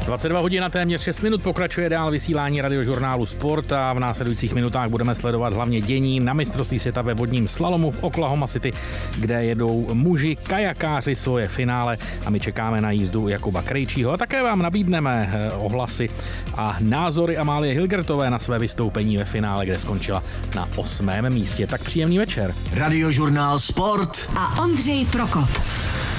22 hodin a téměř 6 minut pokračuje dál vysílání radiožurnálu Sport a v následujících minutách budeme sledovat hlavně dění na mistrovství světa ve vodním slalomu v Oklahoma City, kde jedou muži kajakáři svoje finále a my čekáme na jízdu Jakuba Krejčího a také vám nabídneme ohlasy a názory Amálie Hilgertové na své vystoupení ve finále, kde skončila na 8. místě. Tak příjemný večer. Radiožurnál Sport a Ondřej Prokop.